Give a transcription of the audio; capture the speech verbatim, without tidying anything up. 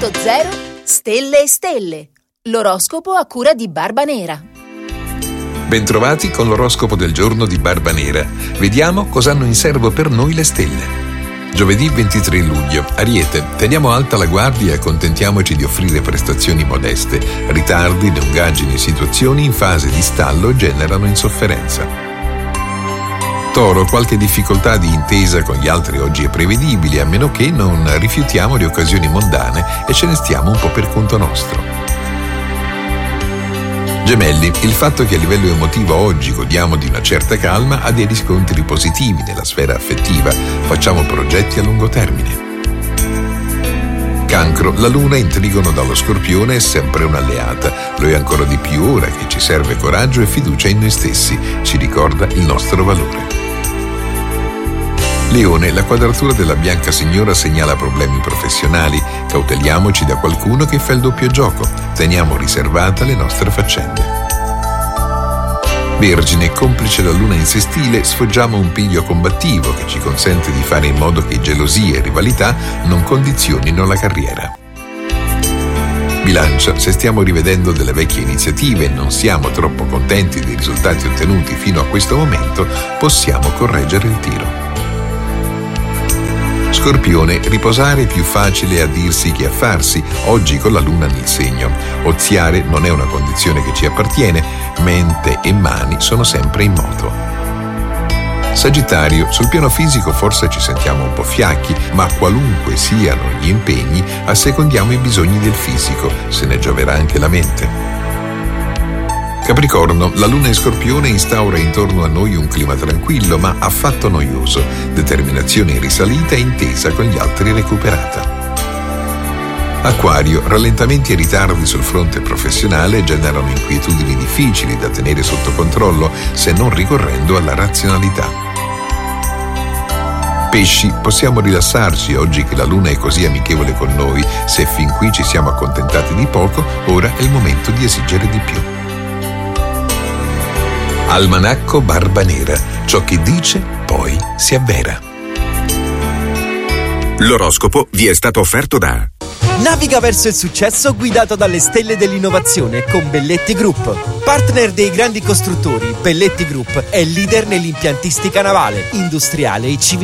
Punto zero, stelle e stelle. L'oroscopo a cura di Barba Nera. Bentrovati con l'oroscopo del giorno di Barba Nera. Vediamo cosa hanno in serbo per noi le stelle. Giovedì ventitré luglio. Ariete, teniamo alta la guardia e accontentiamoci di offrire prestazioni modeste. Ritardi, lungaggini e situazioni in fase di stallo generano insofferenza. Toro, qualche difficoltà di intesa con gli altri oggi è prevedibile, a meno che non rifiutiamo le occasioni mondane e ce ne stiamo un po' per conto nostro. Gemelli, il fatto che a livello emotivo oggi godiamo di una certa calma ha dei riscontri positivi nella sfera affettiva, facciamo progetti a lungo termine. Cancro, la luna in trigono dallo Scorpione è sempre un'alleata, lo è ancora di più ora che ci serve coraggio e fiducia in noi stessi, ci ricorda il nostro valore. Leone, la quadratura della bianca signora segnala problemi professionali, cauteliamoci da qualcuno che fa il doppio gioco, teniamo riservata le nostre faccende. Vergine, complice la luna in sestile, sfoggiamo un piglio combattivo che ci consente di fare in modo che gelosie e rivalità non condizionino la carriera. Bilancia, se stiamo rivedendo delle vecchie iniziative e non siamo troppo contenti dei risultati ottenuti fino a questo momento, possiamo correggere il tiro. Scorpione, riposare è più facile a dirsi che a farsi, oggi con la luna nel segno. Oziare non è una condizione che ci appartiene, mente e mani sono sempre in moto. Sagittario, sul piano fisico forse ci sentiamo un po' fiacchi, ma qualunque siano gli impegni, assecondiamo i bisogni del fisico, se ne gioverà anche la mente. Capricorno, la luna in Scorpione instaura intorno a noi un clima tranquillo ma affatto noioso, determinazione in risalita e intesa con gli altri recuperata. Acquario, rallentamenti e ritardi sul fronte professionale generano inquietudini difficili da tenere sotto controllo se non ricorrendo alla razionalità. Pesci, possiamo rilassarci oggi che la luna è così amichevole con noi, se fin qui ci siamo accontentati di poco, ora è il momento di esigere di più. Almanacco Barba Nera, ciò che dice poi si avvera. L'oroscopo vi è stato offerto da Naviga verso il successo guidato dalle stelle dell'innovazione con Belletti Group. Partner dei grandi costruttori, Belletti Group è leader nell'impiantistica navale, industriale e civile.